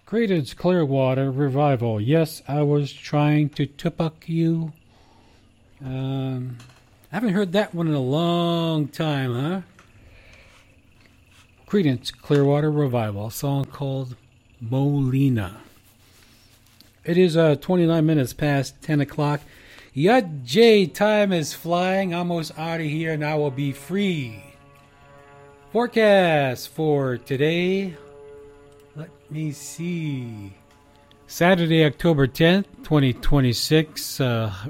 Creedence Clearwater Revival. Yes, I was trying to tupac you. I haven't heard that one in a long time, huh? Creedence Clearwater Revival, a song called Molina. It is 29 minutes past 10 o'clock. Yud J, time is flying. Almost out of here and I will be free. Forecast for today. Let me see. Saturday, October 10th, 2026.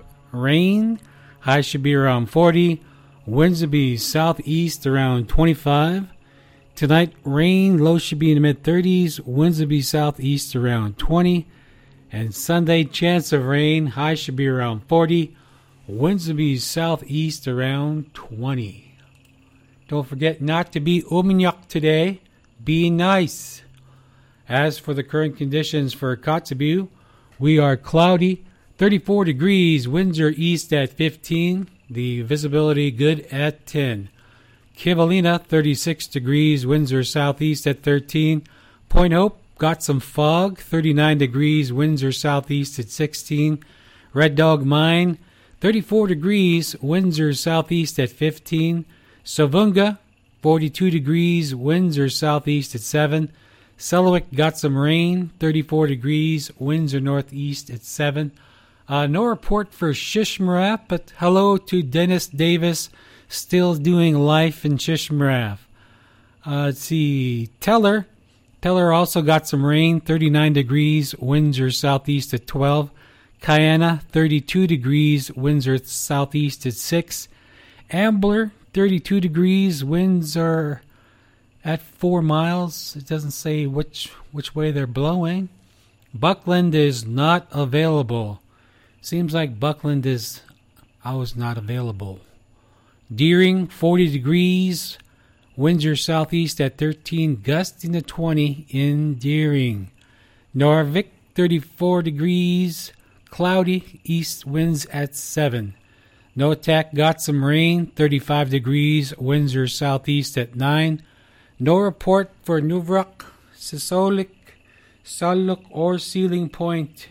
Rain. High should be around 40. Winds will be southeast around 25. Tonight, rain. Low should be in the mid-30s. Winds will be southeast around 20. And Sunday, chance of rain. High should be around 40. Winds will be southeast around 20. Don't forget not to be uminyak today. Be nice. As for the current conditions for Kotzebue, we are cloudy, 34 degrees, winds are east at 15, the visibility good at 10. Kivalina, 36 degrees, winds are southeast at 13. Point Hope, got some fog, 39 degrees, winds are southeast at 16. Red Dog Mine, 34 degrees, winds are southeast at 15. Sovunga, 42 degrees, winds are southeast at 7. Selawik got some rain, 34 degrees, winds are northeast at 7. No report for Shishmaref, but hello to Dennis Davis, still doing life in Shishmaref. Let's see, Teller also got some rain, 39 degrees, winds are southeast at 12. Kayana, 32 degrees, winds are southeast at 6. Ambler, 32 degrees, winds are at 4 miles. It doesn't say which way they're blowing. Buckland is not available. Seems like Buckland is always not available. Deering, 40 degrees. Winds are southeast at 13, gusting to 20 in Deering. Narvik, 34 degrees. Cloudy, east winds at 7. Noatak got some rain, 35 degrees. Winds are southeast at 9. No report for Nuvrak, Sisolik, Saluk, or Sealing Point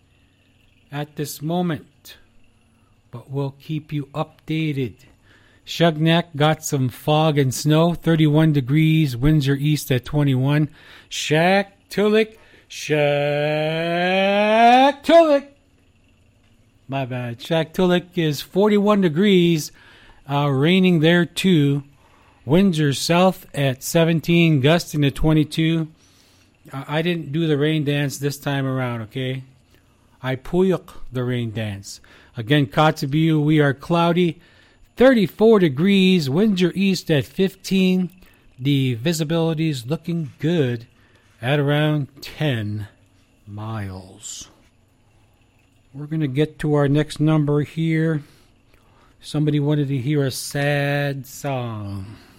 at this moment, but we'll keep you updated. Shugnak got some fog and snow, 31 degrees, winds are east at 21. Shaktoolik, my bad. Shaktoolik is 41 degrees, raining there too. Winds are south at 17, gusting to 22. I didn't do the rain dance this time around, okay? I puyuk the rain dance. Again, Kotzebue, we are cloudy, 34 degrees, winds are east at 15. The visibility is looking good at around 10 miles. We're going to get to our next number here. Somebody wanted to hear a sad song.